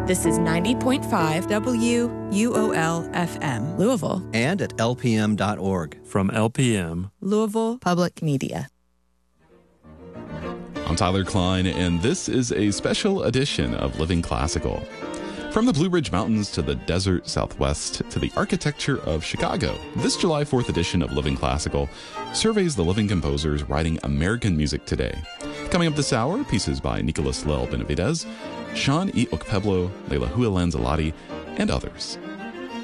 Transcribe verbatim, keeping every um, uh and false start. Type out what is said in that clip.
This is ninety point five W U O L F M, Louisville. And at L P M dot org. From L P M, Louisville Public Media. I'm Tyler Klein, and this is a special edition of Living Classical. From the Blue Ridge Mountains to the desert Southwest to the architecture of Chicago, this July fourth edition of Living Classical surveys the living composers writing American music today. Coming up this hour, pieces by Nicolas Lel Benavidez, Sean E. Okpeblo, Leila Hua Lanzalati, and others.